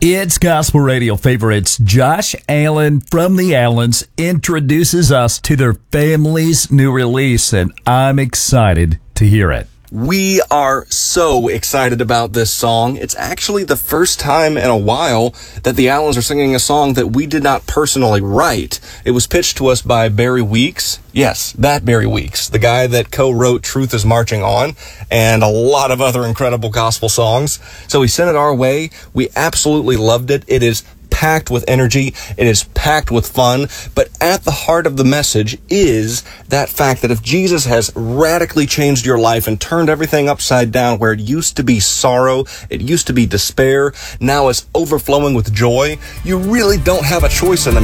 It's Gospel Radio favorites. Josh Allen from the Allens introduces us to their family's new release, and I'm excited to hear it. We are so excited about this song. It's actually the first time in a while that the Allens are singing a song that we did not personally write. It was pitched to us by Barry Weeks. Yes, that Barry Weeks, the guy that co-wrote Truth is Marching On and a lot of other incredible gospel songs. So he sent it our way. We absolutely loved it. It is packed with energy. It is packed with fun. But at the heart of the message is that fact that if Jesus has radically changed your life and turned everything upside down, where it used to be sorrow, it used to be despair, now it's overflowing with joy, you really don't have a choice in the